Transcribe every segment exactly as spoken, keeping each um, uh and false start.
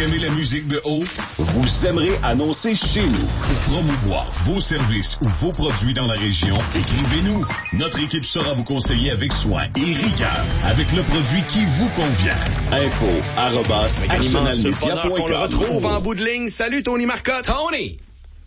aimez la musique de haut? Vous aimerez annoncer chez nous. Pour promouvoir vos services ou vos produits dans la région, écrivez-nous. Notre équipe saura vous conseiller avec soin et rigueur avec le produit qui vous convient. Info arobase arsenal media point com. On le retrouve en bout de ligne. Salut Tony Marcotte. Tony!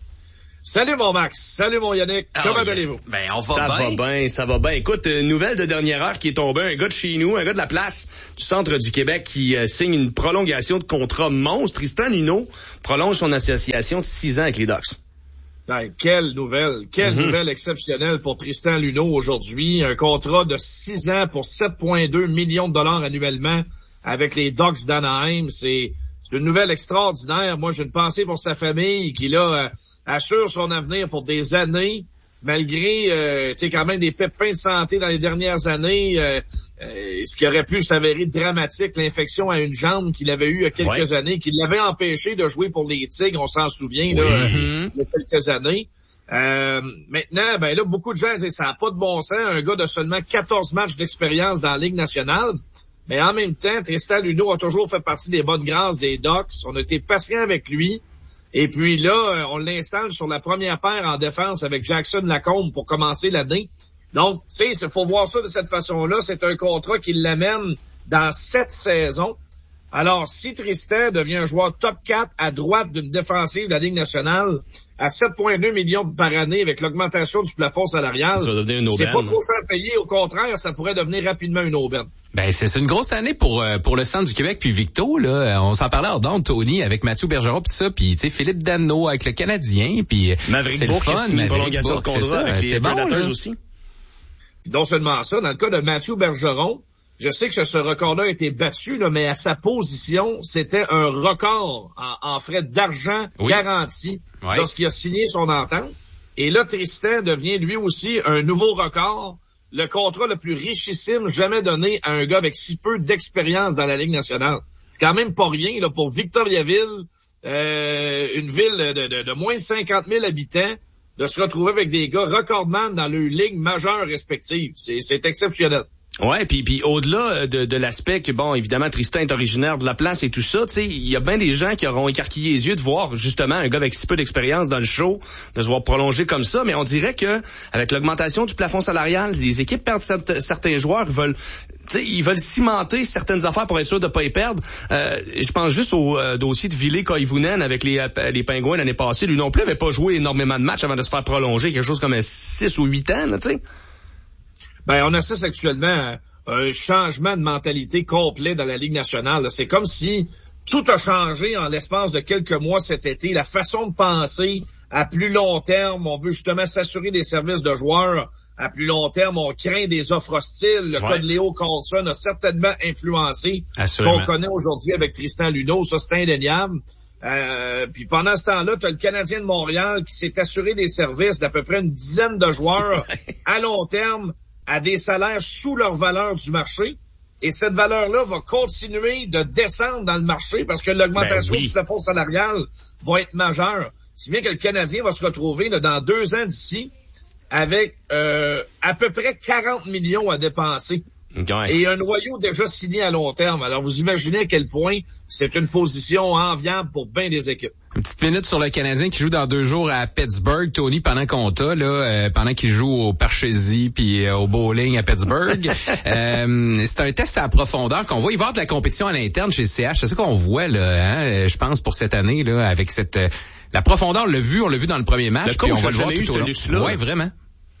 Salut mon Max, salut mon Yannick, oh, comment yes. allez-vous? Ben, on va ça bien. Ça va bien, ça va bien. Écoute, une nouvelle de dernière heure qui est tombée, un gars de chez nous, un gars de la place du centre du Québec qui euh, signe une prolongation de contrat monstre. Tristan Luneau prolonge son association de six ans avec les Ducks. Ben, quelle nouvelle, quelle mm-hmm. nouvelle exceptionnelle pour Tristan Luneau aujourd'hui. Un contrat de six ans pour sept virgule deux millions de dollars annuellement avec les Ducks d'Anaheim. C'est, c'est une nouvelle extraordinaire. Moi, j'ai une pensée pour sa famille qui, là, euh, assure son avenir pour des années, malgré, euh, tu sais, quand même des pépins de santé dans les dernières années, euh, euh, ce qui aurait pu s'avérer dramatique, l'infection à une jambe qu'il avait eue il y a quelques ouais. années, qui l'avait empêché de jouer pour les Tigres, on s'en souvient, là, oui. euh, il y a quelques années. Euh, maintenant, ben là, beaucoup de gens disent, ça n'a pas de bon sens, un gars de seulement quatorze matchs d'expérience dans la Ligue nationale. Mais en même temps, Tristan Luneau a toujours fait partie des bonnes grâces des Ducks. On a été patient avec lui. Et puis là, on l'installe sur la première paire en défense avec Jackson Lacombe pour commencer l'année. Donc, tu sais, il faut voir ça de cette façon-là. C'est un contrat qui l'amène dans sept saisons. Alors, si Tristan devient un joueur top quatre à droite d'une défensive de la Ligue nationale à sept virgule deux millions par année avec l'augmentation du plafond salarial, ça va devenir une aubaine. C'est pas trop cher payé. Au contraire, ça pourrait devenir rapidement une aubaine. Ben, c'est, c'est une grosse année pour pour le centre du Québec puis Victo, là. On s'en parlait hors d'onde, Tony, avec Mathieu Bergeron pis ça, puis tu sais, Philippe Dano avec le Canadien, puis Maverick Bourque qui a signé une prolongation de contrat avec les Predators bon, aussi. Non seulement ça, dans le cas de Mathieu Bergeron, je sais que ce record-là a été battu, là, mais à sa position, c'était un record en, en frais d'argent oui. garanti oui. lorsqu'il a signé son entente. Et là, Tristan devient lui aussi un nouveau record, le contrat le plus richissime jamais donné à un gars avec si peu d'expérience dans la Ligue nationale. C'est quand même pas rien là pour Victoriaville, euh, une ville de, de, de moins de cinquante mille habitants, de se retrouver avec des gars recordman dans leur ligue majeure respective. C'est, c'est exceptionnel. Ouais, puis puis au-delà de, de l'aspect que, bon, évidemment, Tristan est originaire de la place et tout ça, tu sais, il y a bien des gens qui auront écarquillé les yeux de voir, justement, un gars avec si peu d'expérience dans le show, de se voir prolonger comme ça, mais on dirait que, avec l'augmentation du plafond salarial, les équipes perdent certains joueurs, ils veulent, tu sais, ils veulent cimenter certaines affaires pour être sûr de pas y perdre. Euh, je pense juste au euh, dossier de Ville Koivunen avec les, euh, les Pingouins l'année passée. Lui non plus avait pas joué énormément de matchs avant de se faire prolonger, quelque chose comme six ou huit ans, tu sais. Ben, on assiste actuellement à un changement de mentalité complet dans la Ligue nationale. C'est comme si tout a changé en l'espace de quelques mois cet été. La façon de penser à plus long terme, on veut justement s'assurer des services de joueurs à plus long terme. On craint des offres hostiles. Le ouais. cas de Léo Carlson a certainement influencé ce qu'on connaît aujourd'hui avec Tristan Luneau. Ça, c'est indéniable. Euh, puis pendant ce temps-là, tu as le Canadien de Montréal qui s'est assuré des services d'à peu près une dizaine de joueurs à long terme à des salaires sous leur valeur du marché. Et cette valeur-là va continuer de descendre dans le marché parce que l'augmentation ben oui. du plafond salarial va être majeure. Si bien que le Canadien va se retrouver là, dans deux ans d'ici avec euh, à peu près quarante millions à dépenser. Okay. Et un noyau déjà signé à long terme. Alors, vous imaginez à quel point c'est une position enviable pour bien des équipes. Une petite minute sur le Canadien qui joue dans deux jours à Pittsburgh. Tony, pendant qu'on t'a, là, euh, pendant qu'il joue au Parcheesi puis euh, au bowling à Pittsburgh. euh, c'est un test à la profondeur qu'on voit. Il va y avoir de la compétition à l'interne chez le C H. C'est ça qu'on voit, là, hein, je pense, pour cette année, là, avec cette... Euh, la profondeur, on l'a vu, on l'a vu dans le premier match. Le coach puis on va le voir tout au long. Ouais, vraiment.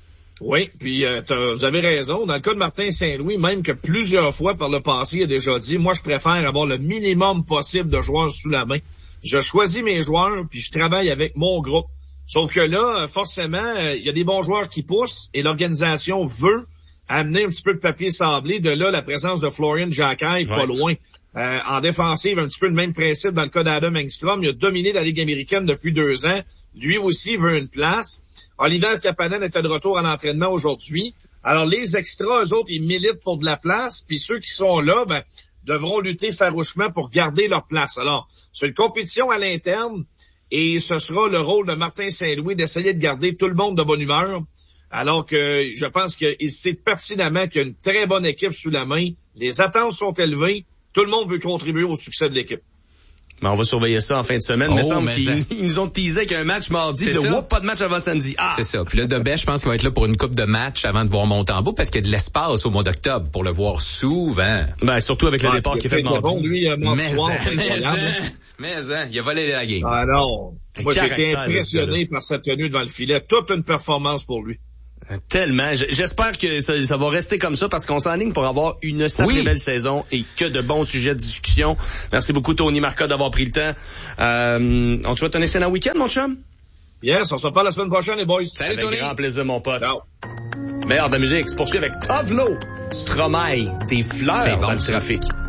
Oui, puis euh, vous avez raison. Dans le cas de Martin Saint-Louis, même que plusieurs fois par le passé, il a déjà dit, moi, je préfère avoir le minimum possible de joueurs sous la main. Je choisis mes joueurs, puis je travaille avec mon groupe. Sauf que là, forcément, il y a des bons joueurs qui poussent et l'organisation veut amener un petit peu de papier sablé. De là, la présence de Florian Jacquet, pas ouais. loin. Euh, en défensive, un petit peu le même principe dans le cas d'Adam Engstrom. Il a dominé la Ligue américaine depuis deux ans. Lui aussi veut une place. Oliver Kapanen était de retour à l'entraînement aujourd'hui. Alors, les extras, eux autres, ils militent pour de la place, puis ceux qui sont là, ben, devront lutter farouchement pour garder leur place. Alors, c'est une compétition à l'interne, et ce sera le rôle de Martin Saint-Louis d'essayer de garder tout le monde de bonne humeur, alors que je pense qu'il sait pertinemment qu'il y a une très bonne équipe sous la main. Les attentes sont élevées. Tout le monde veut contribuer au succès de l'équipe. Mais on va surveiller ça en fin de semaine. Oh, mais semble mais qu'ils ça... ils nous ont teasé qu'il y a un match mardi. De whoop, pas de match avant samedi. Ah! C'est ça. Puis là, Debet, je pense qu'il va être là pour une coupe de match avant de voir Montembeault parce qu'il y a de l'espace au mois d'octobre pour le voir souvent. Ben, surtout avec le ouais, départ qui est fait mardi. Bon, lui, mardi mais soir, en, mais, en, mais en, il a volé la game. Ah non. Moi, j'étais impressionné par sa tenue devant le filet. Toute une performance pour lui. Tellement. J'espère que ça, ça va rester comme ça parce qu'on s'enligne pour avoir une sacrée oui. belle saison et que de bons sujets de discussion. Merci beaucoup, Tony Marcotte, d'avoir pris le temps. Euh, on te souhaite un excellent week-end, mon chum? Yes, on se reparle la semaine prochaine, les boys. Salut, avec Tony. Grand plaisir, mon pote. Ciao. Meilleur de musique, se poursuit avec Tovlo, Stromae, des fleurs bon, dans le trafic.